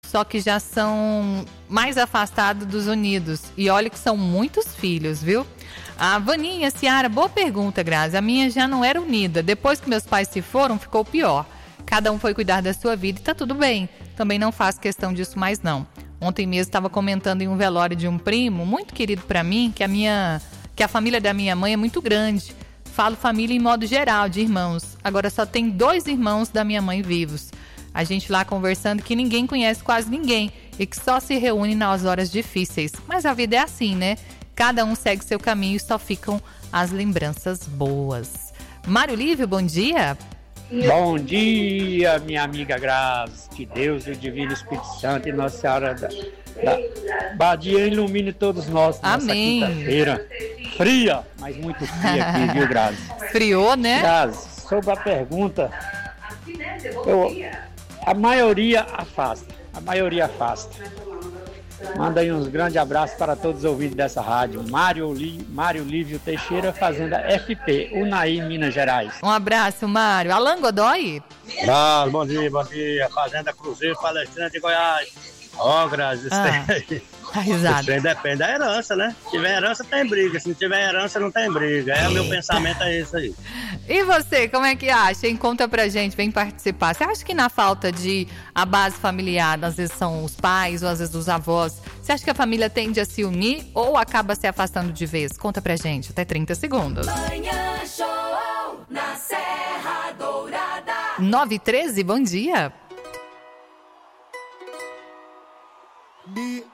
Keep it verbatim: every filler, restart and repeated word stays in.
só que já são mais afastados dos unidos. E olha que são muitos filhos, viu? A Vaninha, Ciara, boa pergunta, Grazi. A minha já não era unida. Depois que meus pais se foram, ficou pior. Cada um foi cuidar da sua vida e tá tudo bem. Também não faço questão disso mais não. Ontem mesmo estava comentando em um velório de um primo, muito querido para mim, que a, minha, que a família da minha mãe é muito grande. Falo família em modo geral, de irmãos. Agora só tem dois irmãos da minha mãe vivos. A gente lá conversando que ninguém conhece quase ninguém e que só se reúne nas horas difíceis. Mas a vida é assim, né? Cada um segue seu caminho e só ficam as lembranças boas. Mário Lívio, bom dia. Bom dia, minha amiga Grazi. Que Deus, o Divino Espírito Santo e Nossa Senhora da, da Badia ilumine todos nós nessa Amém. quinta-feira. Fria, mas muito fria aqui, viu, Grazi? Friou, né? Grazi, sobre a pergunta, eu, a maioria afasta. A maioria afasta. Manda aí uns grandes abraços para todos os ouvintes dessa rádio. Mário, Li, Mário Lívio Teixeira, Fazenda F P, Unaí, Minas Gerais. Um abraço, Mário. Alan Godoy? Ah, bom dia, bom dia. Fazenda Cruzeiro, Palestrante de Goiás. Ó, oh, Grazi, isso Ah, aí. tá risada. Isso aí depende da herança, né? Se tiver herança, tem briga. Se não tiver herança, não tem briga. É, o meu pensamento é isso aí. E você, como é que acha? Hein? Conta pra gente, vem participar. Você acha que na falta de a base familiar, às vezes são os pais ou às vezes os avós, você acha que a família tende a se unir ou acaba se afastando de vez? Conta pra gente, até trinta segundos. Manhã Show na Serra Dourada. nove e treze, bom dia.